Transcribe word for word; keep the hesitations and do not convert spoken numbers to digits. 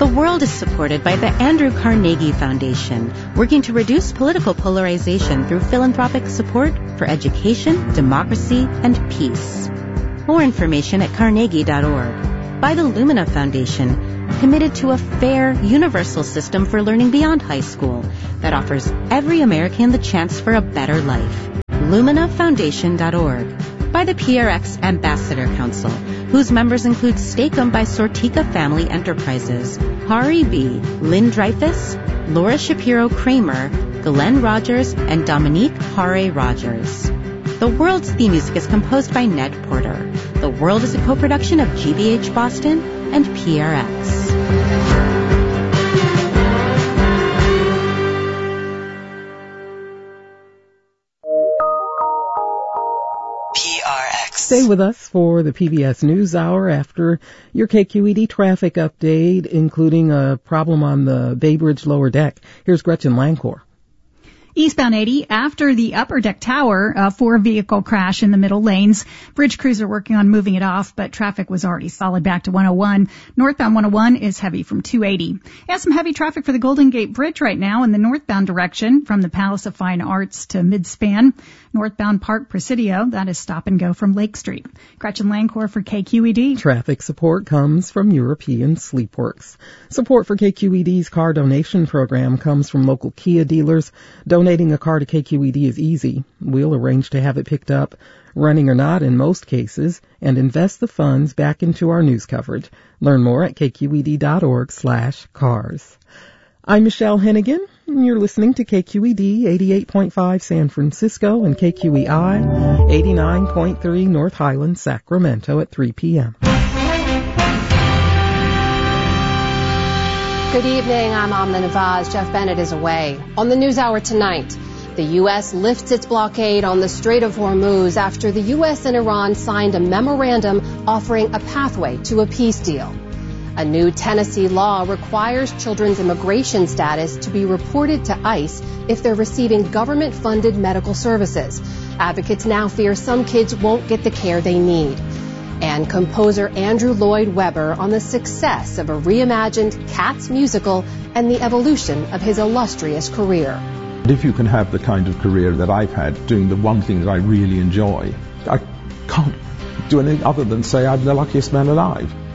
The world is supported by the Andrew Carnegie Foundation, working to reduce political polarization through philanthropic support for education, democracy, and peace. More information at carnegie dot org. By the Lumina Foundation, committed to a fair, universal system for learning beyond high school that offers every American the chance for a better life. lumina foundation dot org. By the P R X Ambassador Council, whose members include stake-owned by Sortika Family Enterprises, Hari B., Lynn Dreyfus, Laura Shapiro Kramer, Glenn Rogers, and Dominique Hare Rogers. The World's theme music is composed by Ned Porter. The World is a co-production of G B H Boston and P R X. Stay with us for the P B S NewsHour after your K Q E D traffic update, including a problem on the Bay Bridge lower deck. Here's Gretchen Lancor. Eastbound eighty, after the upper deck tower, a four-vehicle crash in the middle lanes. Bridge crews are working on moving it off, but traffic was already solid back to one oh one. Northbound one oh one is heavy from two eighty. Has some heavy traffic for the Golden Gate Bridge right now in the northbound direction from the Palace of Fine Arts to Midspan. Northbound Park Presidio, that is stop and go from Lake Street. Gretchen Lancor for K Q E D. Traffic support comes from European Sleepworks. Support for K Q E D's car donation program comes from local Kia dealers. Donating a car to K Q E D is easy. We'll arrange to have it picked up, running or not in most cases, and invest the funds back into our news coverage. Learn more at kqed.org slash cars. I'm Michelle Hennigan. You're listening to K Q E D eighty-eight point five San Francisco and K Q E I eighty-nine point three North Highlands, Sacramento at three p.m. Good evening. I'm Amna Nawaz. Jeff Bennett is away. On the NewsHour tonight, the U S lifts its blockade on the Strait of Hormuz after the U S and Iran signed a memorandum offering a pathway to a peace deal. A new Tennessee law requires children's immigration status to be reported to ICE if they're receiving government-funded medical services. Advocates now fear some kids won't get the care they need. And composer Andrew Lloyd Webber on the success of a reimagined Cats musical and the evolution of his illustrious career. If you can have the kind of career that I've had, doing the one thing that I really enjoy, I can't do anything other than say I'm the luckiest man alive.